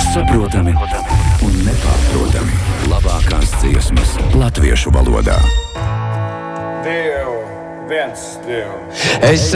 saprotami un nepārprotami. Labākās dziesmas latviešu valodā. Dievs, viens Dievs. Es